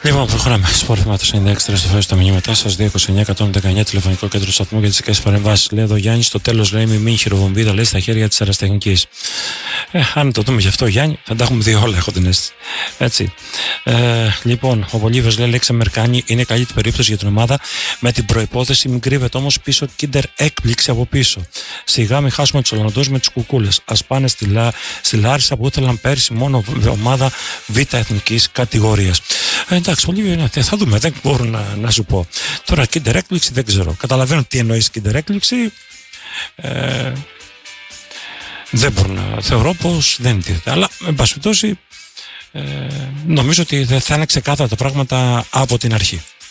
Λοιπόν, προχωράμε. Σπορφημάτο 96 στο φέστο τα μηνύματά σα. 229-119 τηλεφωνικό κέντρο σταθμού για τι δικέ παρεμβάσει. Λέει εδώ Γιάννη, στο τέλο λέει μην χειροβομβίδα, λέει στα χέρια τη αεραστεχνική. Αν το δούμε γι' αυτό, Γιάννη, θα τα έχουμε δει όλα, έχω την αίσθηση. Έτσι. Λοιπόν, ο Βολίβε λέει λέξη Αμερικάνη είναι καλή την περίπτωση για την ομάδα με την προπόθεση μην κρύβεται όμω πίσω Kinder έκπληξη από πίσω. Σιγά μην χάσουμε του Ολλανδού με του κουκούλε. Α πάνε στη Λάρισα που ήθελαν πέρσι μόνο ομάδα Β εθνική κατηγορία. Εντάξει, πολύ θα δούμε, δεν μπορώ να σου πω. Τώρα, Kinder έκπληξη δεν ξέρω. Καταλαβαίνω τι εννοείς Kinder έκπληξη. Δεν μπορώ να θεωρώ πως δεν τίθεται. Αλλά, εν πάση περιπτώσει, νομίζω ότι θα είναι ξεκάθαρα τα πράγματα από την αρχή.